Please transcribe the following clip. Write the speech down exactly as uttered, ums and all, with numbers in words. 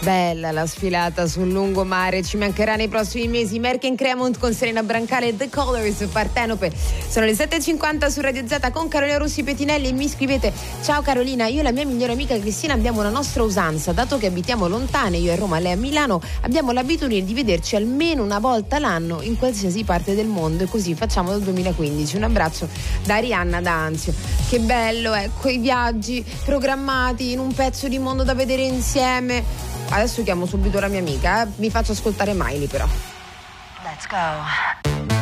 Bella la sfilata sul lungomare, ci mancherà nei prossimi mesi. Merck in Cremont con Serena Brancale e The Colors, Partenope. Sono le sette e cinquanta su Radio Z con Carolina Rossi Petinelli e mi scrivete: ciao Carolina, io e la mia migliore amica Cristina abbiamo una nostra usanza, dato che abitiamo lontane, io a Roma, lei a Milano, abbiamo l'abitudine di vederci almeno una volta l'anno in qualsiasi parte del mondo, e così facciamo dal duemilaquindici. Un abbraccio da Arianna D'Anzio. Che bello, eh, quei viaggi programmati in un pezzo di mondo da vedere insieme. Adesso chiamo subito la mia amica, eh. Mi faccio ascoltare Miley però. Let's go.